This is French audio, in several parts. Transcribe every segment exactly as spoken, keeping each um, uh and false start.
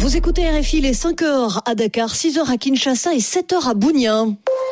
Vous écoutez R F I, les cinq heures à Dakar, six heures à Kinshasa et sept heures à Bounia.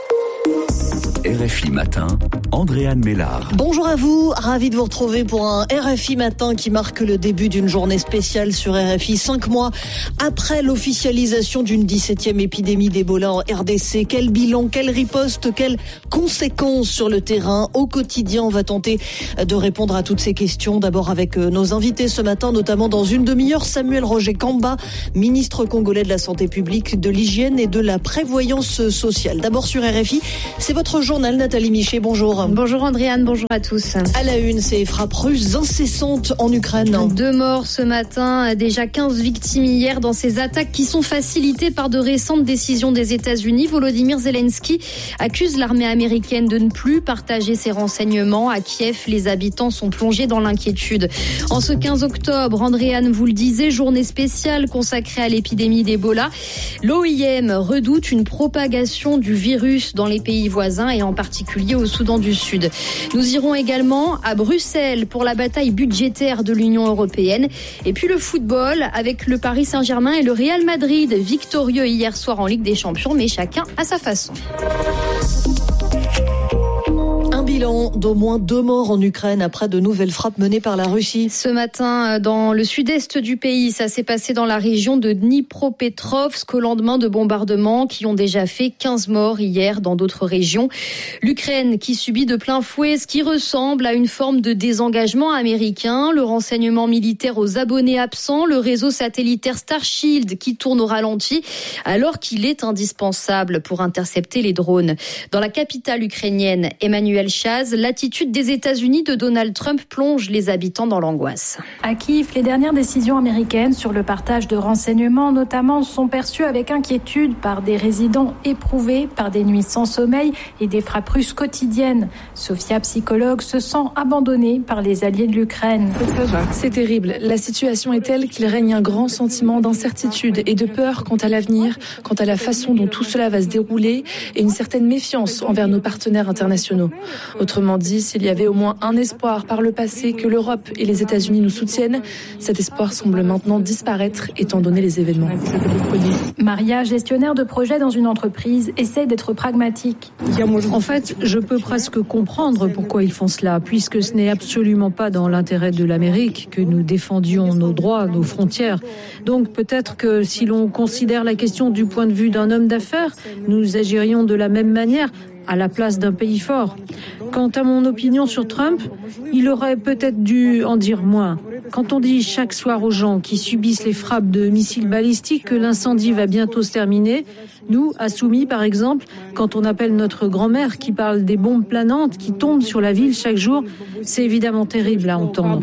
R F I Matin, Andréane Mélard. Bonjour à vous, ravi de vous retrouver pour un R F I Matin qui marque le début d'une journée spéciale sur R F I. Cinq mois après l'officialisation d'une dix-septième épidémie d'Ebola en R D C. Quel bilan, quelle riposte, quelles conséquences sur le terrain au quotidien? On va tenter de répondre à toutes ces questions. D'abord avec nos invités ce matin, notamment dans une demi-heure, Samuel Roger Kamba, ministre congolais de la Santé publique, de l'Hygiène et de la Prévoyance sociale. D'abord sur R F I, c'est votre journal, Nathalie Michet, bonjour. Bonjour Andréane, bonjour à tous. À la une, ces frappes russes incessantes en Ukraine. Deux morts ce matin, déjà quinze victimes hier dans ces attaques qui sont facilitées par de récentes décisions des États-Unis. Volodymyr Zelensky accuse l'armée américaine de ne plus partager ses renseignements. À Kiev, les habitants sont plongés dans l'inquiétude. En ce quinze octobre, Andréane vous le disait, journée spéciale consacrée à l'épidémie d'Ebola. L'O I M redoute une propagation du virus dans les pays voisins et en particulier au Soudan du Sud. Nous irons également à Bruxelles pour la bataille budgétaire de l'Union européenne. Et puis le football avec le Paris Saint-Germain et le Real Madrid, victorieux hier soir en Ligue des Champions, mais chacun à sa façon. Un bilan d'au moins deux morts en Ukraine après de nouvelles frappes menées par la Russie. Ce matin, dans le sud-est du pays, ça s'est passé dans la région de Dnipropetrovsk au lendemain de bombardements qui ont déjà fait quinze morts hier dans d'autres régions. L'Ukraine qui subit de plein fouet ce qui ressemble à une forme de désengagement américain, le renseignement militaire aux abonnés absents, le réseau satellitaire Starshield qui tourne au ralenti alors qu'il est indispensable pour intercepter les drones. Dans la capitale ukrainienne, Emmanuel Chaz, l'attitude des États-Unis de Donald Trump plonge les habitants dans l'angoisse. À Kiev, les dernières décisions américaines sur le partage de renseignements notamment sont perçues avec inquiétude par des résidents éprouvés par des nuits sans sommeil et des frappes russes quotidiennes. Sophia, psychologue, se sent abandonnée par les alliés de l'Ukraine. C'est terrible. La situation est telle qu'il règne un grand sentiment d'incertitude et de peur quant à l'avenir, quant à la façon dont tout cela va se dérouler et une certaine méfiance envers nos partenaires internationaux. Autrement dit, s'il y avait au moins un espoir par le passé que l'Europe et les États-Unis nous soutiennent, cet espoir semble maintenant disparaître étant donné les événements. Maria, gestionnaire de projet dans une entreprise, essaie d'être pragmatique. En fait, je peux presque comprendre pourquoi ils font cela, puisque ce n'est absolument pas dans l'intérêt de l'Amérique que nous défendions nos droits, nos frontières. Donc peut-être que si l'on considère la question du point de vue d'un homme d'affaires, nous agirions de la même manière à la place d'un pays fort. Quant à mon opinion sur Trump, il aurait peut-être dû en dire moins. Quand on dit chaque soir aux gens qui subissent les frappes de missiles balistiques que l'incendie va bientôt se terminer, nous, à Soumy par exemple, quand on appelle notre grand-mère qui parle des bombes planantes qui tombent sur la ville chaque jour, c'est évidemment terrible à entendre.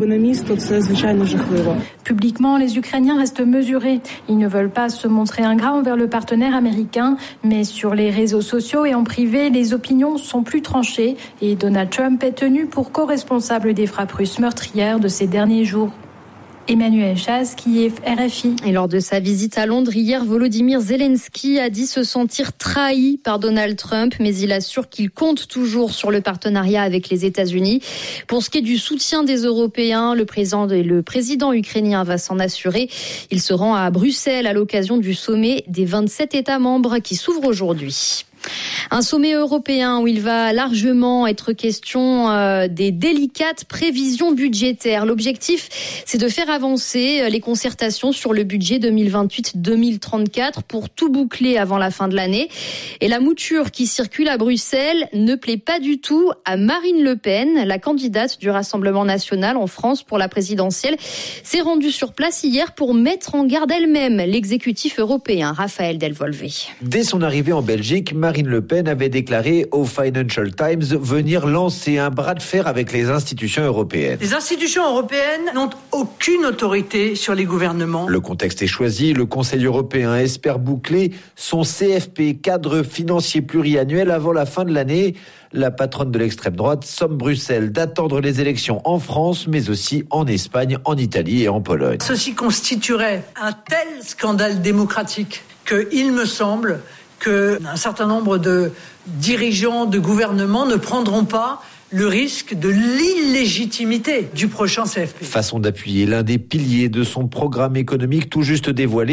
Publiquement, les Ukrainiens restent mesurés. Ils ne veulent pas se montrer ingrats envers le partenaire américain, mais sur les réseaux sociaux et en privé, les opinions sont plus tranchées et Donald Trump est tenu pour co-responsable des frappes russes meurtrières de ces derniers jours. Emmanuel Chaz, qui est R F I. Et lors de sa visite à Londres hier, Volodymyr Zelensky a dit se sentir trahi par Donald Trump, mais il assure qu'il compte toujours sur le partenariat avec les États-Unis. Pour ce qui est du soutien des Européens, le président, le président ukrainien va s'en assurer. Il se rend à Bruxelles à l'occasion du sommet des vingt-sept États membres qui s'ouvre aujourd'hui. Un sommet européen où il va largement être question euh, des délicates prévisions budgétaires. L'objectif, c'est de faire avancer les concertations sur le budget deux mille vingt-huit deux mille trente-quatre pour tout boucler avant la fin de l'année. Et la mouture qui circule à Bruxelles ne plaît pas du tout à Marine Le Pen, la candidate du Rassemblement national en France pour la présidentielle, s'est rendue sur place hier pour mettre en garde elle-même l'exécutif européen. Raphaël Delvolvé. Dès son arrivée en Belgique, Marine Le Pen avait déclaré au Financial Times venir lancer un bras de fer avec les institutions européennes. Les institutions européennes n'ont aucune autorité sur les gouvernements. Le contexte est choisi. Le Conseil européen espère boucler son C F P, cadre financier pluriannuel, avant la fin de l'année. La patronne de l'extrême droite somme Bruxelles d'attendre les élections en France, mais aussi en Espagne, en Italie et en Pologne. Ceci constituerait un tel scandale démocratique qu'il me semble qu'un certain nombre de dirigeants de gouvernement ne prendront pas le risque de l'illégitimité du prochain C F P. Façon d'appuyer l'un des piliers de son programme économique tout juste dévoilé,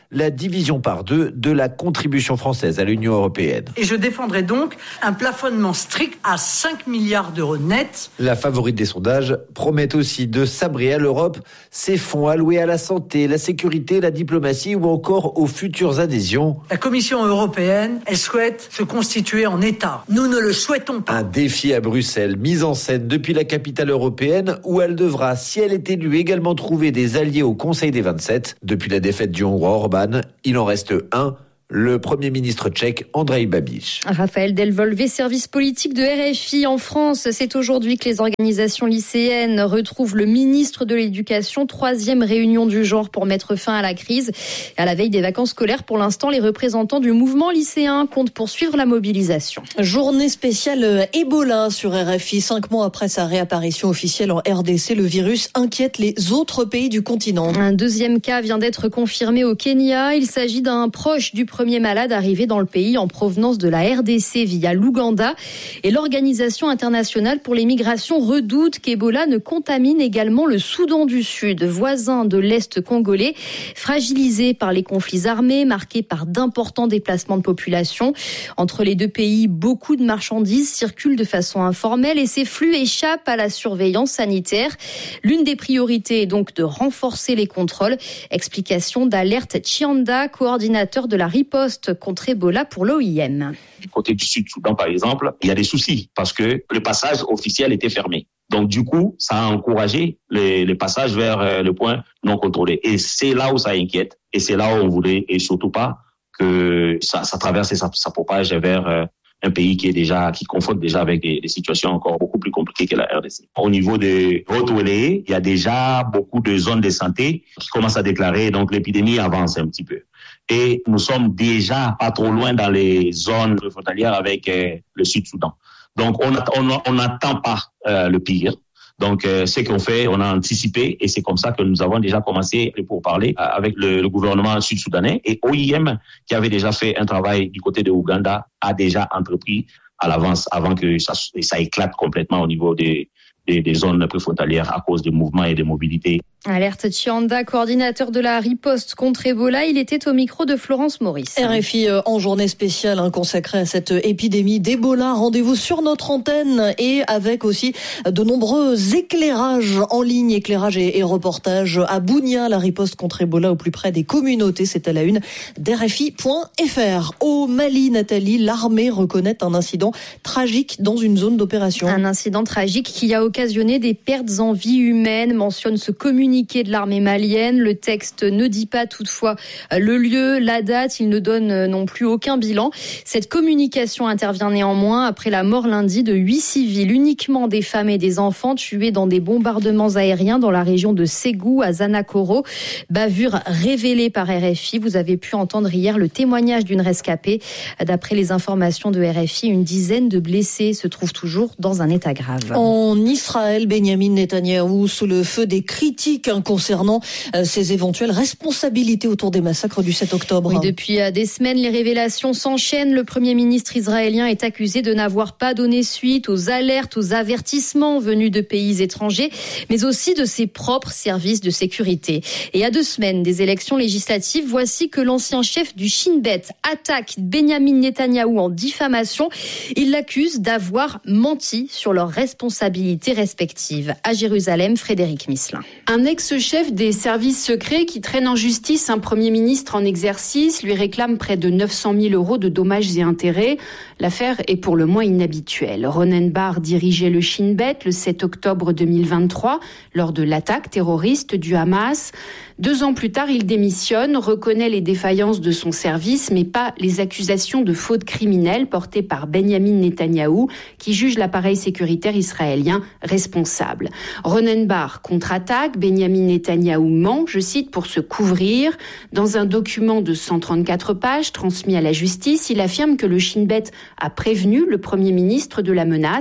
la division par deux de la contribution française à l'Union européenne. Et je défendrai donc un plafonnement strict à cinq milliards d'euros nets. La favorite des sondages promet aussi de sabrer à l'Europe ses fonds alloués à la santé, la sécurité, la diplomatie ou encore aux futures adhésions. La Commission européenne, elle souhaite se constituer en État. Nous ne le souhaitons pas. Un défi à Bruxelles, mise en scène depuis la capitale européenne où elle devra, si elle est élue, également trouver des alliés au Conseil des vingt-sept. Depuis la défaite du Hongrois Orban, il en reste un. Le Premier ministre tchèque, Andrej Babiš. Raphaël Delvolvé, service politique de R F I en France. C'est aujourd'hui que les organisations lycéennes retrouvent le ministre de l'Éducation. Troisième réunion du genre pour mettre fin à la crise. À la veille des vacances scolaires, pour l'instant, les représentants du mouvement lycéen comptent poursuivre la mobilisation. Journée spéciale Ebola sur R F I. Cinq mois après sa réapparition officielle en R D C, le virus inquiète les autres pays du continent. Un deuxième cas vient d'être confirmé au Kenya. Il s'agit d'un proche du premier malade arrivé dans le pays en provenance de la R D C via l'Ouganda. Et l'Organisation internationale pour les migrations redoute qu'Ebola ne contamine également le Soudan du Sud, voisin de l'Est congolais, fragilisé par les conflits armés, marqué par d'importants déplacements de population. Entre les deux pays, beaucoup de marchandises circulent de façon informelle et ces flux échappent à la surveillance sanitaire. L'une des priorités est donc de renforcer les contrôles. Explication d'Alerte Chianda, coordinateur de la riposte contre Ebola pour l'O I M. Du côté du Sud-Soudan, par exemple, il y a des soucis parce que le passage officiel était fermé. Donc, du coup, ça a encouragé les, les passages vers le point non contrôlé. Et c'est là où ça inquiète. Et c'est là où on voulait, et surtout pas, que ça, ça traverse et ça, ça propage vers euh, un pays qui est déjà, qui confronte déjà avec des, des situations encore beaucoup plus compliquées que la R D C. Au niveau de Haute-Oléé, il y a déjà beaucoup de zones de santé qui commencent à déclarer, donc l'épidémie avance un petit peu. Et nous sommes déjà pas trop loin dans les zones frontalières avec euh, le Sud-Soudan. Donc, on on n'attend pas euh, le pire. Donc, euh, ce qu'on fait, on a anticipé et c'est comme ça que nous avons déjà commencé pour parler euh, avec le, le gouvernement sud-soudanais. Et O I M, qui avait déjà fait un travail du côté de Ouganda, a déjà entrepris à l'avance avant que ça, ça éclate complètement au niveau des, des, des zones préfrontalières à cause des mouvements et des mobilités. Alerte Chianda, coordinateur de la riposte contre Ebola, il était au micro de Florence Maurice. R F I en journée spéciale hein, consacrée à cette épidémie d'Ebola. Rendez-vous sur notre antenne et avec aussi de nombreux éclairages en ligne, éclairages et, et reportages à Bunia, la riposte contre Ebola au plus près des communautés. C'est à la une d'R F I point F R. Au Mali, Nathalie, l'armée reconnaît un incident tragique dans une zone d'opération. Un incident tragique qui a occasionné des pertes en vie humaine, mentionne ce communiqué de l'armée malienne. Le texte ne dit pas toutefois le lieu, la date, il ne donne non plus aucun bilan. Cette communication intervient néanmoins après la mort lundi de huit civils, uniquement des femmes et des enfants tués dans des bombardements aériens dans la région de Ségou à Zanakoro. Bavure révélée par R F I. Vous avez pu entendre hier le témoignage d'une rescapée. D'après les informations de R F I, une dizaine de blessés se trouvent toujours dans un état grave. En Israël, Benyamin Netanyahou sous le feu des critiques concernant ses éventuelles responsabilités autour des massacres du sept octobre. Oui, depuis des semaines, les révélations s'enchaînent. Le Premier ministre israélien est accusé de n'avoir pas donné suite aux alertes, aux avertissements venus de pays étrangers, mais aussi de ses propres services de sécurité. Et à deux semaines des élections législatives, voici que l'ancien chef du Shin Bet attaque Benyamin Netanyahou en diffamation. Il l'accuse d'avoir menti sur leurs responsabilités respectives. À Jérusalem, Frédéric Misselin. Un ex-chef des services secrets qui traîne en justice un Premier ministre en exercice lui réclame près de neuf cent mille euros de dommages et intérêts. L'affaire est pour le moins inhabituelle. Ronen Bar dirigeait le Shin Bet le sept octobre deux mille vingt-trois lors de l'attaque terroriste du Hamas. Deux ans plus tard, il démissionne, reconnaît les défaillances de son service, mais pas les accusations de faute criminelle portées par Benyamin Netanyahou, qui juge l'appareil sécuritaire israélien responsable. Ronen Bar contre-attaque, Benyamin Netanyahou ment, je cite, pour se couvrir. Dans un document de cent trente-quatre pages transmis à la justice, il affirme que le Shin Bet a prévenu le Premier ministre de la menace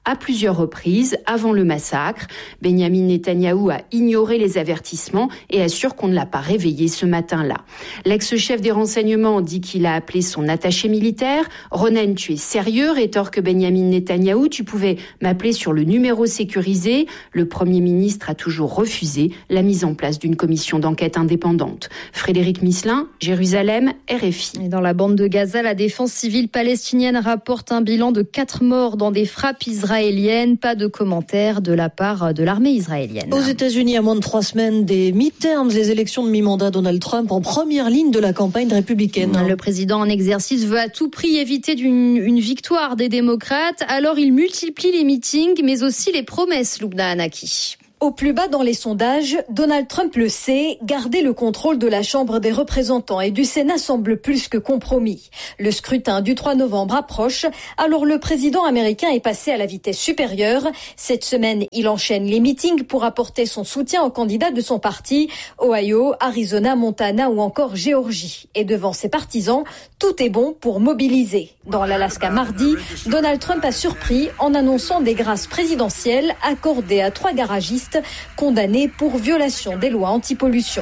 à plusieurs reprises avant le massacre. Benyamin Netanyahou a ignoré les avertissements et assure qu'on ne l'a pas réveillé ce matin-là. L'ex-chef des renseignements dit qu'il a appelé son attaché militaire. Ronen, tu es sérieux, rétorque Benyamin Netanyahou. Tu pouvais m'appeler sur le numéro sécurisé. Le Premier ministre a toujours refusé la mise en place d'une commission d'enquête indépendante. Frédéric Misselin, Jérusalem, R F I. Et dans la bande de Gaza, la défense civile palestinienne rapporte un bilan de quatre morts dans des frappes israéliennes. Pas de commentaires de la part de l'armée israélienne. Aux États-Unis, à moins de trois semaines des midterms, les élections de mi-mandat, Donald Trump en première ligne de la campagne républicaine. Le président en exercice veut à tout prix éviter d'une, une victoire des démocrates. Alors il multiplie les meetings, mais aussi les promesses, Lubna Anaki. Au plus bas dans les sondages, Donald Trump le sait, garder le contrôle de la Chambre des représentants et du Sénat semble plus que compromis. Le scrutin du trois novembre approche, alors le président américain est passé à la vitesse supérieure. Cette semaine, il enchaîne les meetings pour apporter son soutien aux candidats de son parti, Ohio, Arizona, Montana ou encore Géorgie. Et devant ses partisans, tout est bon pour mobiliser. Dans l'Alaska mardi, Donald Trump a surpris en annonçant des grâces présidentielles accordées à trois garagistes condamnés pour violation des lois anti-pollution.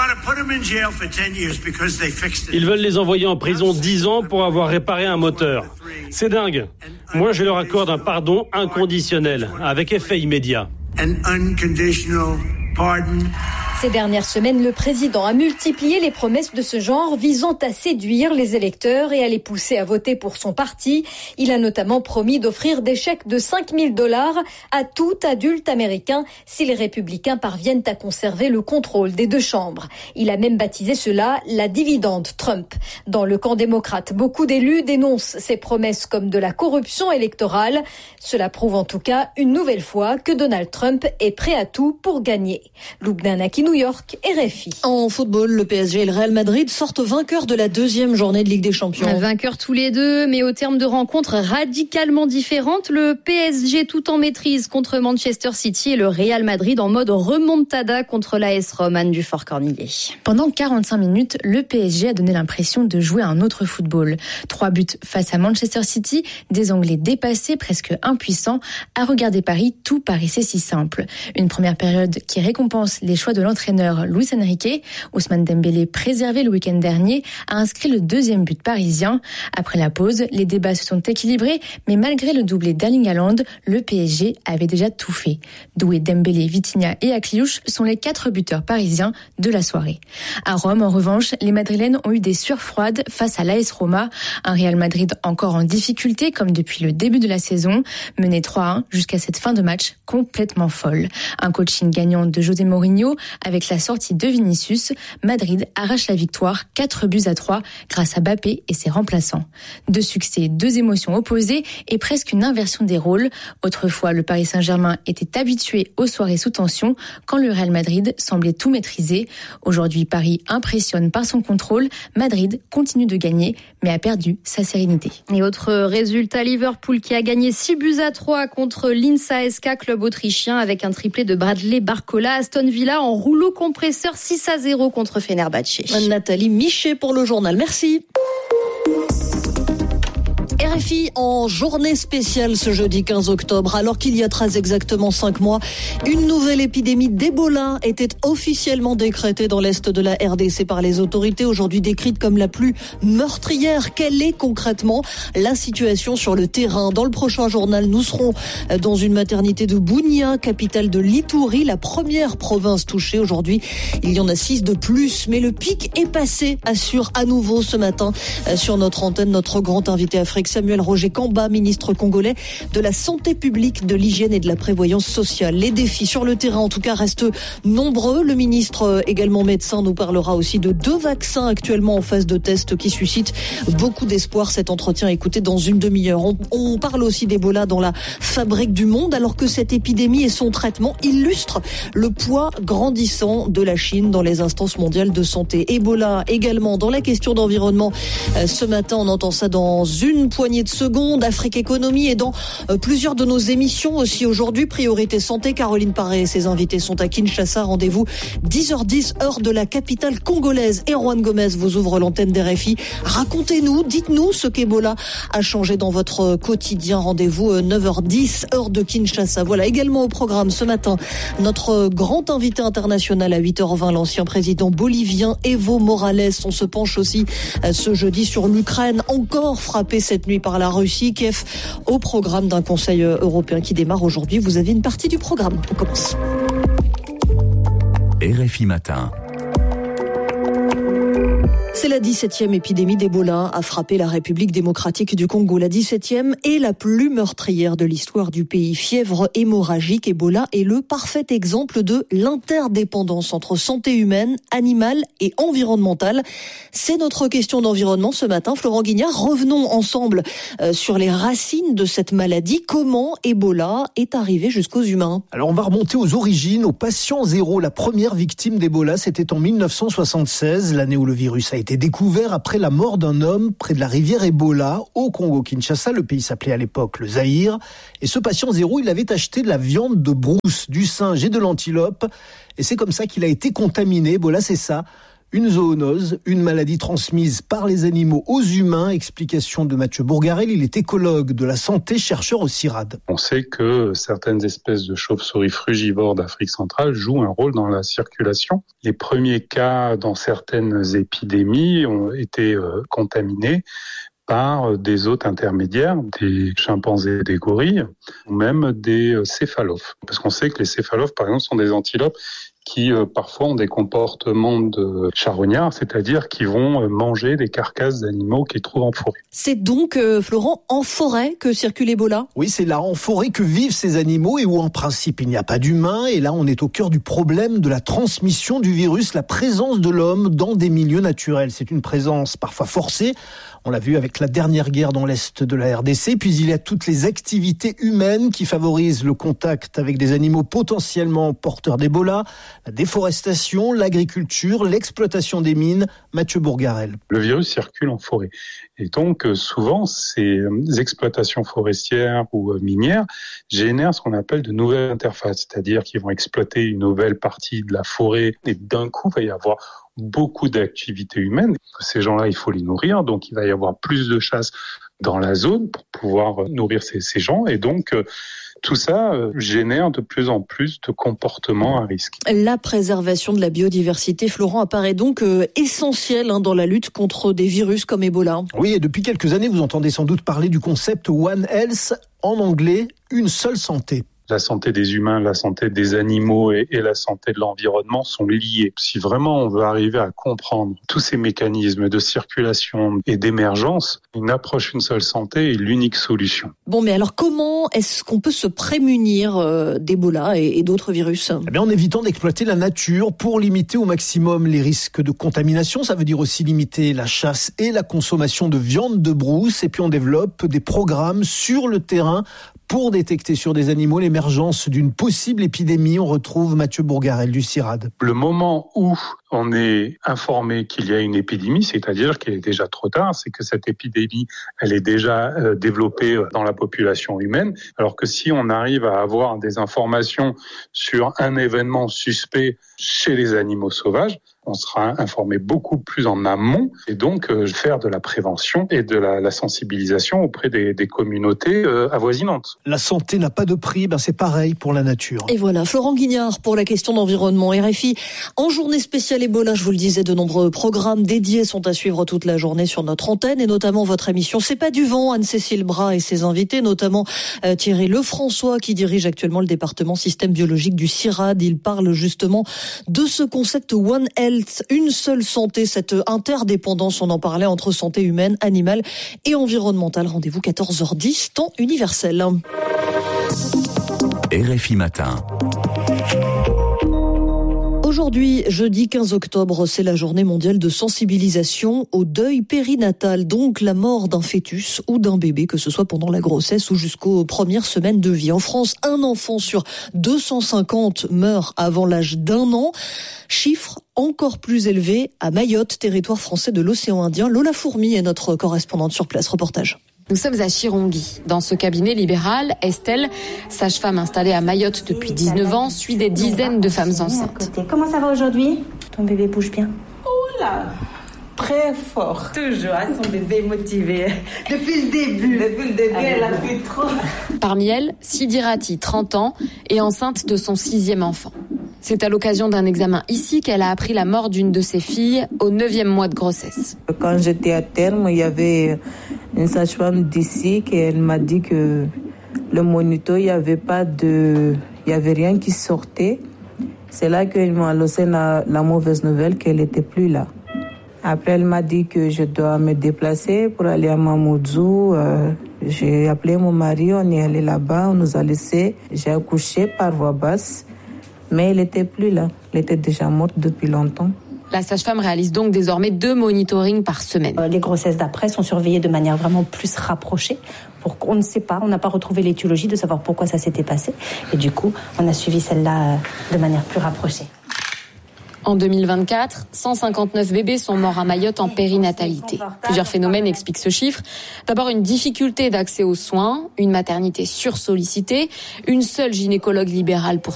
Ils veulent les envoyer en prison dix ans pour avoir réparé un moteur. C'est dingue. Moi, je leur accorde un pardon inconditionnel, avec effet immédiat. Ces dernières semaines, le président a multiplié les promesses de ce genre visant à séduire les électeurs et à les pousser à voter pour son parti. Il a notamment promis d'offrir des chèques de cinq mille dollars à tout adulte américain si les républicains parviennent à conserver le contrôle des deux chambres. Il a même baptisé cela la dividende Trump. Dans le camp démocrate, beaucoup d'élus dénoncent ces promesses comme de la corruption électorale. Cela prouve en tout cas une nouvelle fois que Donald Trump est prêt à tout pour gagner. Lubna Anaki, New York, R F I. En football, le P S G et le Real Madrid sortent vainqueurs de la deuxième journée de Ligue des Champions. Vainqueurs tous les deux, mais au terme de rencontres radicalement différentes. Le P S G tout en maîtrise contre Manchester City et le Real Madrid en mode remontada contre l'A S Rome, Anne Dufort-Cornillet. Pendant quarante-cinq minutes, le P S G a donné l'impression de jouer à un autre football. Trois buts face à Manchester City, des Anglais dépassés, presque impuissants. À regarder Paris, tout paraissait si simple. Une première période qui récompense les choix de l'entraîneur Luis Enrique. Ousmane Dembélé, préservé le week-end dernier, a inscrit le deuxième but parisien. Après la pause, les débats se sont équilibrés, mais malgré le doublé d'Erling Haaland, le P S G avait déjà tout fait. Doué, Dembélé, Vitinha et Akliouche sont les quatre buteurs parisiens de la soirée. À Rome, en revanche, les Madrilènes ont eu des sueurs froides face à l'A S Roma, un Real Madrid encore en difficulté comme depuis le début de la saison, mené trois à un jusqu'à cette fin de match complètement folle. Un coaching gagnant de José Mourinho avec la sortie de Vinicius, Madrid arrache la victoire quatre buts à trois grâce à Mbappé et ses remplaçants. Deux succès, deux émotions opposées et presque une inversion des rôles. Autrefois, le Paris Saint-Germain était habitué aux soirées sous tension quand le Real Madrid semblait tout maîtriser. Aujourd'hui, Paris impressionne par son contrôle. Madrid continue de gagner mais a perdu sa sérénité. Et autre résultat, Liverpool qui a gagné six buts à trois contre l'Insa S K, club autrichien, avec un triplé de Bradley Barcola. Aston Villa en rouleau compresseur six à zéro contre Fenerbahçe. Nathalie Michet pour le journal. Merci. R F I en journée spéciale ce jeudi quinze octobre, alors qu'il y a très exactement cinq mois, une nouvelle épidémie d'Ebola était officiellement décrétée dans l'est de la R D C par les autorités, aujourd'hui décrite comme la plus meurtrière. Quelle est concrètement la situation sur le terrain? Dans le prochain journal, nous serons dans une maternité de Bunia, capitale de l'Itourie, la première province touchée. Aujourd'hui, il y en a six de plus, mais le pic est passé, assure à nouveau ce matin sur notre antenne notre grand invité Afrique, Samuel Roger Kamba, ministre congolais de la Santé publique, de l'Hygiène et de la Prévoyance sociale. Les défis sur le terrain, en tout cas, restent nombreux. Le ministre, également médecin, nous parlera aussi de deux vaccins actuellement en phase de test qui suscitent beaucoup d'espoir. Cet entretien, écoutez, dans une demi-heure. On, on parle aussi d'Ebola dans la fabrique du monde, alors que cette épidémie et son traitement illustrent le poids grandissant de la Chine dans les instances mondiales de santé. Ebola également dans la question d'environnement. Ce matin, on entend ça dans une poignée poignée de secondes, Afrique Économie et dans euh, plusieurs de nos émissions aussi aujourd'hui. Priorité Santé, Caroline Paré et ses invités sont à Kinshasa. Rendez-vous dix heures dix, heure de la capitale congolaise. Et Juan Gomez vous ouvre l'antenne d'R F I. Racontez-nous, dites-nous ce qu'Ebola a changé dans votre quotidien. Rendez-vous neuf heures dix, heure de Kinshasa. Voilà, également au programme ce matin, notre grand invité international à huit heures vingt, l'ancien président bolivien Evo Morales. On se penche aussi ce jeudi sur l'Ukraine, encore frappée cette nuit par la Russie. Kiev au programme d'un Conseil européen qui démarre aujourd'hui. Vous avez une partie du programme. On commence. R F I Matin. C'est la dix-septième épidémie d'Ebola a frappé la République démocratique du Congo. La dix-septième est la plus meurtrière de l'histoire du pays. Fièvre hémorragique, Ebola est le parfait exemple de l'interdépendance entre santé humaine, animale et environnementale. C'est notre question d'environnement ce matin. Florent Guignard, revenons ensemble sur les racines de cette maladie. Comment Ebola est arrivé jusqu'aux humains? Alors on va remonter aux origines, au patient zéro. La première victime d'Ebola, c'était en mille neuf cent soixante-seize, l'année où le virus a été découvert après la mort d'un homme près de la rivière Ebola au Congo-Kinshasa. Le pays s'appelait à l'époque le Zaïre. Et ce patient zéro, il avait acheté de la viande de brousse, du singe et de l'antilope. Et c'est comme ça qu'il a été contaminé. Ebola, c'est ça. Une zoonose, une maladie transmise par les animaux aux humains. Explication de Mathieu Bourgarel, il est écologue de la santé, chercheur au CIRAD. On sait que certaines espèces de chauves-souris frugivores d'Afrique centrale jouent un rôle dans la circulation. Les premiers cas dans certaines épidémies ont été euh, contaminés par des hôtes intermédiaires, des chimpanzés, des gorilles, ou même des céphalophes. Parce qu'on sait que les céphalophes, par exemple, sont des antilopes qui euh, parfois ont des comportements de charognards, c'est-à-dire qui vont euh, manger des carcasses d'animaux qu'ils trouvent en forêt. C'est donc, euh, Florent, en forêt que circule Ebola ? Oui, c'est là, en forêt, que vivent ces animaux et où, en principe, il n'y a pas d'humains. Et là, on est au cœur du problème de la transmission du virus, la présence de l'homme dans des milieux naturels. C'est une présence parfois forcée. On l'a vu avec la dernière guerre dans l'Est de la R D C. Puis il y a toutes les activités humaines qui favorisent le contact avec des animaux potentiellement porteurs d'Ebola. La déforestation, l'agriculture, l'exploitation des mines. Mathieu Bourgarel. Le virus circule en forêt. Et donc, souvent, ces exploitations forestières ou minières génèrent ce qu'on appelle de nouvelles interfaces. C'est-à-dire qu'ils vont exploiter une nouvelle partie de la forêt et d'un coup, il va y avoir beaucoup d'activités humaines. Ces gens-là, il faut les nourrir. Donc, il va y avoir plus de chasse dans la zone pour pouvoir nourrir ces, ces gens. Et donc, tout ça génère de plus en plus de comportements à risque. La préservation de la biodiversité, Florent, apparaît donc euh, essentielle hein, dans la lutte contre des virus comme Ebola. Oui, et depuis quelques années, vous entendez sans doute parler du concept One Health, en anglais, une seule santé. La santé des humains, la santé des animaux et, et la santé de l'environnement sont liées. Si vraiment on veut arriver à comprendre tous ces mécanismes de circulation et d'émergence, une approche une seule santé est l'unique solution. Bon, mais alors comment est-ce qu'on peut se prémunir euh, d'Ebola et, et d'autres virus ? Eh bien, en évitant d'exploiter la nature pour limiter au maximum les risques de contamination. Ça veut dire aussi limiter la chasse et la consommation de viande de brousse. Et puis on développe des programmes sur le terrain pour détecter sur des animaux l'émergence d'une possible épidémie. On retrouve Mathieu Bourgarel du CIRAD. Le moment où on est informé qu'il y a une épidémie, c'est-à-dire qu'il est déjà trop tard, c'est que cette épidémie, elle est déjà euh, développée dans la population humaine, alors que si on arrive à avoir des informations sur un événement suspect chez les animaux sauvages, on sera informé beaucoup plus en amont et donc euh, faire de la prévention et de la, la sensibilisation auprès des, des communautés euh, avoisinantes. La santé n'a pas de prix, ben c'est pareil pour la nature. Et voilà, Florent Guignard pour la question d'environnement. R F I en journée spéciale Ebola, je vous le disais, de nombreux programmes dédiés sont à suivre toute la journée sur notre antenne et notamment votre émission C'est pas du vent, Anne-Cécile Bras et ses invités, notamment euh, Thierry Lefrançois qui dirige actuellement le département système biologique du CIRAD. Il parle justement de ce concept One Health, une seule santé, cette interdépendance, on en parlait, entre santé humaine, animale et environnementale. Rendez-vous quatorze heures dix, temps universel. R F I Matin. Aujourd'hui, jeudi quinze octobre, c'est la journée mondiale de sensibilisation au deuil périnatal, donc la mort d'un fœtus ou d'un bébé, que ce soit pendant la grossesse ou jusqu'aux premières semaines de vie. En France, un enfant sur deux cent cinquante meurt avant l'âge d'un an. Chiffre encore plus élevé à Mayotte, territoire français de l'océan Indien. Lola Fourmi est notre correspondante sur place. Reportage. Nous sommes à Chirongi. Dans ce cabinet libéral, Estelle, sage-femme installée à Mayotte depuis dix-neuf ans, suit des dizaines de femmes enceintes. Comment ça va aujourd'hui? Ton bébé bouge bien? Oh là, très fort. Toujours, son bébé motivé. Depuis le début. Depuis le début, elle a fait trop. Parmi elles, Sidirati, trente ans, est enceinte de son sixième enfant. C'est à l'occasion d'un examen ici qu'elle a appris la mort d'une de ses filles au neuvième mois de grossesse. Quand j'étais à terme, il y avait une sage-femme d'ici qui elle m'a dit que le monito, il n'y avait pas de, il y avait rien qui sortait. C'est là qu'elle m'a annoncé la, la mauvaise nouvelle qu'elle n'était plus là. Après, elle m'a dit que je dois me déplacer pour aller à Mamoudzou. Euh, j'ai appelé mon mari, on est allé là-bas, on nous a laissé. J'ai accouché par voie basse, mais elle n'était plus là. Elle était déjà morte depuis longtemps. La sage-femme réalise donc désormais deux monitorings par semaine. Les grossesses d'après sont surveillées de manière vraiment plus rapprochée. Pour qu'on ne sait pas, on n'a pas retrouvé l'étiologie de savoir pourquoi ça s'était passé. Et du coup, on a suivi celle-là de manière plus rapprochée. En deux mille vingt-quatre, cent cinquante-neuf bébés sont morts à Mayotte en périnatalité. Plusieurs phénomènes expliquent ce chiffre. D'abord, une difficulté d'accès aux soins, une maternité sursollicitée, une seule gynécologue libérale pour